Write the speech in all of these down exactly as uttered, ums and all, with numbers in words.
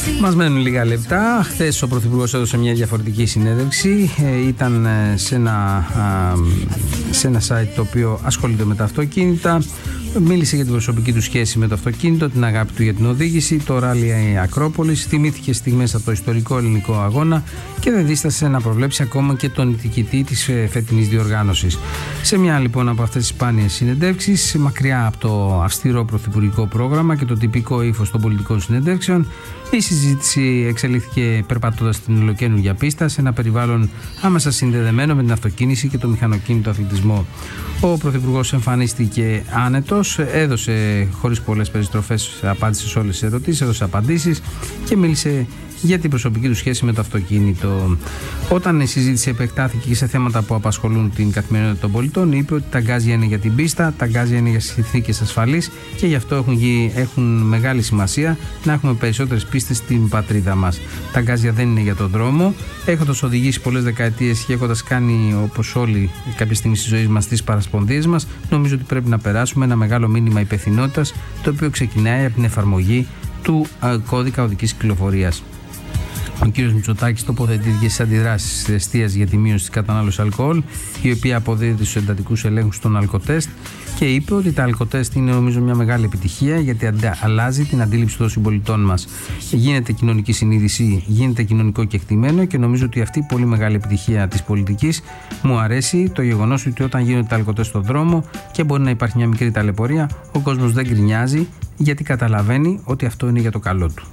Μας μένουν λίγα λεπτά. Χθες ο Πρωθυπουργός έδωσε μια διαφορετική συνέντευξη. Ε, ήταν σε ένα, α, σε ένα site το οποίο ασχολείται με τα αυτοκίνητα. Μίλησε για την προσωπική του σχέση με το αυτοκίνητο, την αγάπη του για την οδήγηση, το ράλι Ακρόπολης. Θυμήθηκε στιγμές από το ιστορικό ελληνικό αγώνα και δεν δίστασε να προβλέψει ακόμα και τον νικητή της φετινής διοργάνωσης. Σε μια λοιπόν από αυτές τις σπάνιες συνεντεύξεις, μακριά από το αυστηρό πρωθυπουργικό πρόγραμμα και το τυπικό ύφος των πολιτικών συνεντεύξεων, η συζήτηση εξελίχθηκε περπατώντας την ολοκαίνουργια πίστα σε ένα περιβάλλον άμεσα συνδεδεμένο με την αυτοκίνηση και το μηχανοκίνητο αθλητισμό. Ο Πρωθυπουργός εμφανίστηκε άνετος, έδωσε χωρίς πολλές περιστροφές απάντηση σε όλες τις ερωτήσεις, έδωσε απαντήσεις και μίλησε για την προσωπική του σχέση με το αυτοκίνητο. Όταν η συζήτηση επεκτάθηκε και σε θέματα που απασχολούν την καθημερινότητα των πολιτών, είπε ότι τα γκάζια είναι για την πίστα, τα γκάζια είναι για συνθήκες ασφαλής και γι' αυτό έχουν, έχουν μεγάλη σημασία να έχουμε περισσότερες πίστες στην πατρίδα μας. Τα γκάζια δεν είναι για τον δρόμο. Έχοντας οδηγήσει πολλές δεκαετίες και έχοντας κάνει όπως όλοι κάποια στιγμή στη ζωή μας τις παρασπονδίες μας, νομίζω ότι πρέπει να περάσουμε ένα μεγάλο μήνυμα υπευθυνότητας, το οποίο ξεκινάει από την εφαρμογή του α, κώδικα οδικής κυκλοφορίας. Ο κ. Μητσοτάκης τοποθετήθηκε στις αντιδράσεις της εστίας για τη μείωση της κατανάλωσης αλκοόλ, η οποία αποδίδεται στους εντατικούς ελέγχους των αλκοτέστ, και είπε ότι τα αλκοτέστ είναι νομίζω μια μεγάλη επιτυχία γιατί αλλάζει την αντίληψη των συμπολιτών μας. Γίνεται κοινωνική συνείδηση, γίνεται κοινωνικό κεκτημένο και νομίζω ότι αυτή η πολύ μεγάλη επιτυχία της πολιτικής μου αρέσει, το γεγονός ότι όταν γίνονται τα αλκοτέστ στον δρόμο και μπορεί να υπάρχει μια μικρή ταλαιπωρία, ο κόσμος δεν γκρινιάζει γιατί καταλαβαίνει ότι αυτό είναι για το καλό του.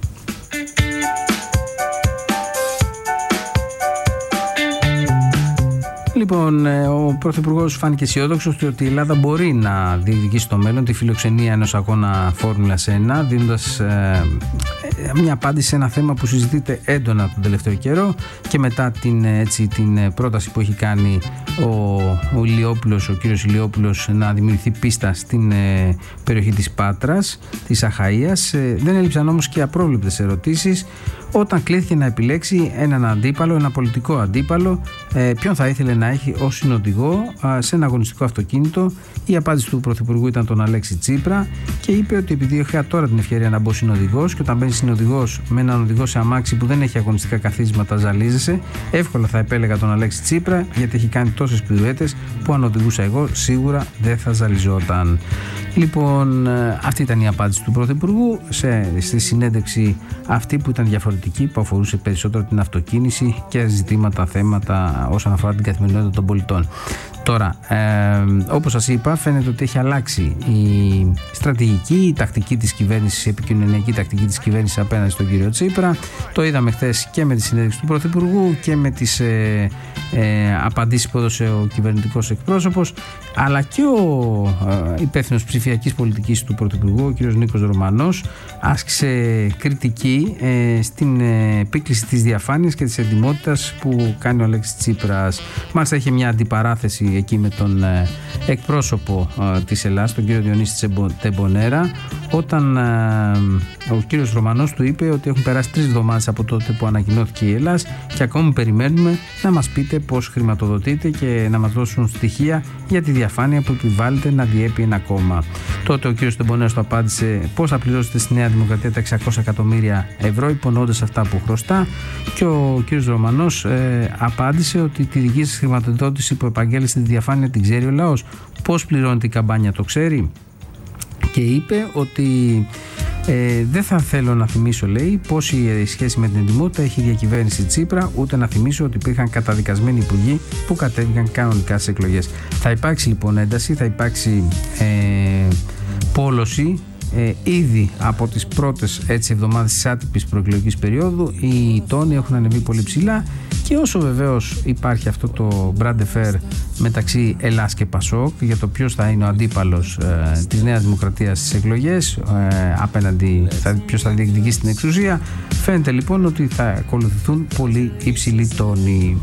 Λοιπόν, ο Πρωθυπουργός φάνηκε αισιόδοξος ότι η Ελλάδα μπορεί να διεκδικήσει στο μέλλον τη φιλοξενία ενός αγώνα Φόρμουλας ένα, δίνοντας ε, μια απάντηση σε ένα θέμα που συζητείται έντονα τον τελευταίο καιρό και μετά την, έτσι, την πρόταση που έχει κάνει ο, ο Ηλιόπουλος, ο κύριος Ηλιόπουλος, να δημιουργηθεί πίστα στην ε, περιοχή της Πάτρας, της Αχαΐας. Ε, δεν έλειψαν όμως και απρόβλεπτες ερωτήσεις όταν κλήθηκε να επιλέξει έναν αντίπαλο, ένα πολιτικό αντίπαλο, ε, ποιον θα ήθελε να έχει ως συνοδηγό α, σε ένα αγωνιστικό αυτοκίνητο. Η απάντηση του Πρωθυπουργού ήταν τον Αλέξη Τσίπρα και είπε ότι επειδή είχα τώρα την ευκαιρία να μπω συνοδηγός και όταν μπαίνει συνοδηγός με έναν οδηγό σε αμάξι που δεν έχει αγωνιστικά καθίσματα, ζαλίζεσαι, εύκολα θα επέλεγα τον Αλέξη Τσίπρα γιατί έχει κάνει τόσες πυρουέτες που αν οδηγούσα εγώ σίγουρα δεν θα ζαλιζόταν. Λοιπόν, αυτή ήταν η απάντηση του Πρωθυπουργού σε, στη συνέντευξη αυτή που ήταν διαφορετική, που αφορούσε περισσότερο την αυτοκίνηση και ζητήματα, θέματα όσον αφορά την καθημερινότητα των πολιτών. Τώρα, ε, όπως σας είπα, φαίνεται ότι έχει αλλάξει η στρατηγική, η τακτική της κυβέρνησης, η επικοινωνιακή τακτική της κυβέρνησης απέναντι στον κύριο Τσίπρα. Το είδαμε χθες και με τη συνέντευξη του Πρωθυπουργού και με τις ε, ε, απαντήσεις που έδωσε ο κυβερνητικός εκπρόσωπος, αλλά και ο ε, υπεύθυνος ψηφιακής πολιτικής του Πρωθυπουργού, ο κύριος Νίκος Ρωμανός, άσκησε κριτική ε, στην ε, επίκληση της διαφάνειας και της εντιμότητας που κάνει ο Αλέξης Τσίπρας. Μάλιστα είχε μια αντιπαράθεση εκεί με τον ε, εκπρόσωπο ε, της Ελλάδας, τον κύριο Διονύση Τεμπονέρα, όταν ε, ο κύριος Ρωμανός του είπε ότι έχουν περάσει τρεις εβδομάδες από τότε που ανακοινώθηκε η Ελλάς και ακόμη περιμένουμε να μας πείτε πώς χρηματοδοτείτε και να μας δώσουν στοιχεία για τη διαφάνεια που επιβάλλεται να διέπει ένα κόμμα. Τότε ο κύριος Τεμπονέρας του απάντησε πώς θα πληρώσετε στη Νέα Δημοκρατία τα εξακόσια εκατομμύρια ευρώ υπονοώντας αυτά που χρωστά, και ο κύριος Ρωμανός ε, απάντησε ότι τη δική σας χρηματοδότηση που επαγγέλλεστε τη διαφάνεια την ξέρει ο λαός. Πώς πληρώνεται η καμπάνια το ξέρει? Και είπε ότι ε, δεν θα θέλω να θυμίσω, λέει, πώς η σχέση με την εντιμότητα έχει η διακυβέρνηση Τσίπρα, ούτε να θυμίσω ότι υπήρχαν καταδικασμένοι υπουργοί που κατέβηκαν κανονικά στις εκλογές. Θα υπάρξει λοιπόν ένταση, θα υπάρξει ε, πόλωση. Ε, ήδη από τις πρώτες έτσι εβδομάδες της άτυπης προεκλογικής περίοδου οι τόνοι έχουν ανεβεί πολύ ψηλά, και όσο βεβαίως υπάρχει αυτό το μπραντεφέρ μεταξύ Ελλάς και Πασόκ για το ποιος θα είναι ο αντίπαλος ε, της Νέας Δημοκρατίας στις εκλογές, ε, απέναντι θα, ποιος θα διεκδικήσει την εξουσία, φαίνεται λοιπόν ότι θα ακολουθηθούν πολύ υψηλοί τόνοι.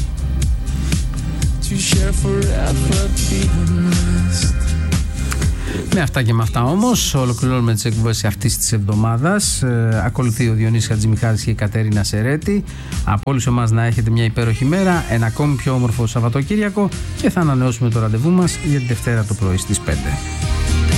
Με αυτά και με αυτά όμως ολοκληρώνουμε τις εκπομπές αυτής της εβδομάδας. Ε, ακολουθεί ο Διονύσης Χατζημιχάλης και η Κατερίνα Σερέτη. Από όλους εμάς να έχετε μια υπέροχη μέρα, ένα ακόμη πιο όμορφο Σαββατοκύριακο, και θα ανανεώσουμε το ραντεβού μας για τη Δευτέρα το πρωί στις πέντε.